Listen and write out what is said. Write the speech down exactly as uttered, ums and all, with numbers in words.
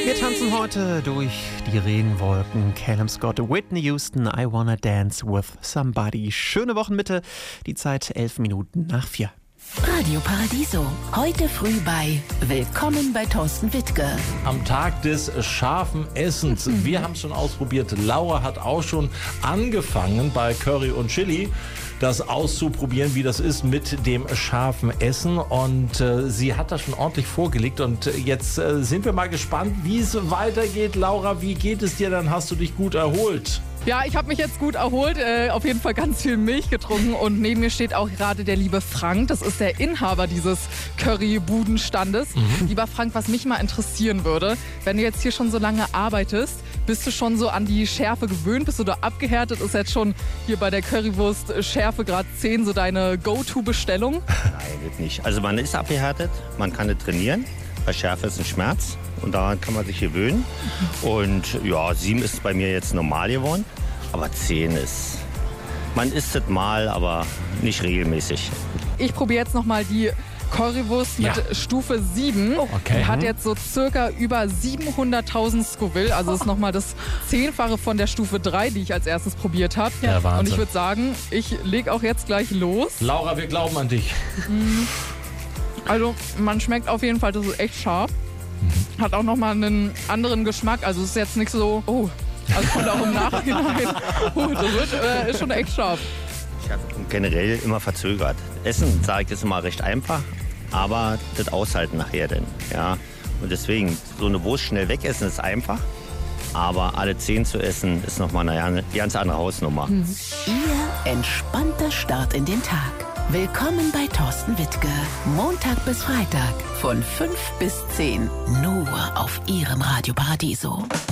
Wir tanzen heute durch die Regenwolken. Calum Scott, Whitney Houston, I Wanna Dance with Somebody. Schöne Wochenmitte, die Zeit elf Minuten nach vier. Radio Paradiso, heute früh bei Willkommen bei Thorsten Wittke. Am Tag des scharfen Essens. Wir haben es schon ausprobiert. Laura hat auch schon angefangen bei Curry und Chili das auszuprobieren, wie das ist mit dem scharfen Essen. Und äh, sie hat das schon ordentlich vorgelegt. Und äh, jetzt äh, sind wir mal gespannt, wie es weitergeht. Laura, wie geht es dir? Dann hast du dich gut erholt. Ja, ich habe mich jetzt gut erholt, äh, auf jeden Fall ganz viel Milch getrunken und neben mir steht auch gerade der liebe Frank, das ist der Inhaber dieses Curry-Budenstandes. Mhm. Lieber Frank, was mich mal interessieren würde, wenn du jetzt hier schon so lange arbeitest, bist du schon so an die Schärfe gewöhnt, bist du da abgehärtet, ist jetzt schon hier bei der Currywurst Schärfe Grad zehn so deine Go-To-Bestellung? Nein, wird nicht. Also man ist abgehärtet, man kann nicht trainieren, bei Schärfe ist ein Schmerz. Und daran kann man sich gewöhnen. Und ja, sieben ist bei mir jetzt normal geworden. Aber zehn ist, man isst es mal, aber nicht regelmäßig. Ich probiere jetzt nochmal die Currywurst mit Ja. Stufe sieben. Okay. Die hat jetzt so circa über siebenhunderttausend Scoville. Also ist nochmal das Zehnfache von der Stufe drei, die ich als erstes probiert habe. Ja, Wahnsinn. Und ich würde sagen, ich lege auch jetzt gleich los. Laura, wir glauben an dich. Also man schmeckt auf jeden Fall, das ist echt scharf. Hat auch nochmal einen anderen Geschmack. Also es ist jetzt nicht so, oh, also kommt auch im Nachhinein. Oh, das wird, äh, ist schon echt scharf. Ich habe generell immer verzögert. Essen, sage ich, ist immer recht einfach, aber das Aushalten nachher denn. Ja? Und deswegen, so eine Wurst schnell wegessen ist einfach, aber alle zehn zu essen ist nochmal eine, eine ganz andere Hausnummer. Ihr entspannter Start in den Tag. Willkommen bei Thorsten Wittke. Montag bis Freitag von fünf bis zehn. Nur auf Ihrem Radio Paradiso.